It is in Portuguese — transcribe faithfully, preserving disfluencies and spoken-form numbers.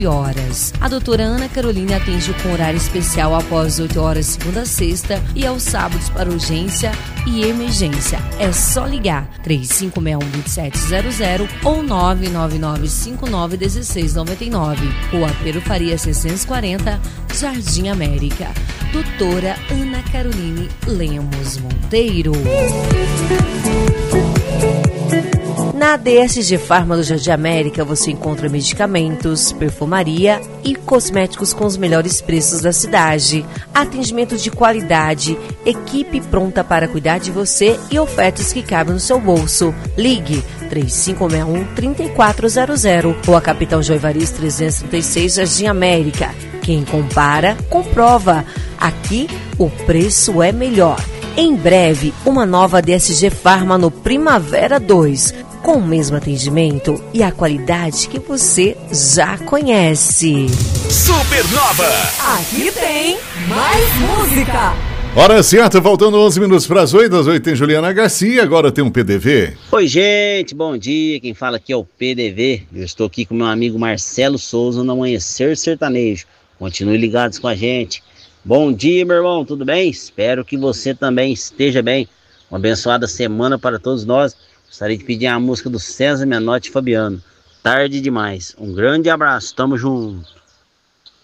horas. A doutora Ana Carolina atende com horário especial após oito horas, segunda a sexta, e aos sábados para urgência e emergência. É só ligar três cinco seis um, dois sete zero zero ou nove nove nove cinco nove um seis nove nove. Rua Pero Faria seiscentos e quarenta, Jardim América. Doutora Ana Caroline Lemos Monteiro. Na D S G Farma do Jardim América você encontra medicamentos, perfumaria e cosméticos com os melhores preços da cidade. Atendimento de qualidade, equipe pronta para cuidar de você e ofertas que cabem no seu bolso. Ligue três cinco seis um, três quatro zero zero ou a Capitão Joivaris trezentos e trinta e seis, Jardim América. Quem compara, comprova. Aqui o preço é melhor. Em breve, uma nova D S G Farma no Primavera dois, com o mesmo atendimento e a qualidade que você já conhece. Supernova! Aqui tem mais música! Hora certa, faltando onze minutos para as oito, às oito tem Juliana Garcia, agora tem um P D V. Oi gente, bom dia, quem fala aqui é o P D V, eu estou aqui com meu amigo Marcelo Souza no Amanhecer Sertanejo, continue ligados com a gente. Bom dia, meu irmão, tudo bem? Espero que você também esteja bem. Uma abençoada semana para todos nós. Gostaria de pedir a música do César Menotti e Fabiano, Tarde Demais. Um grande abraço, tamo junto.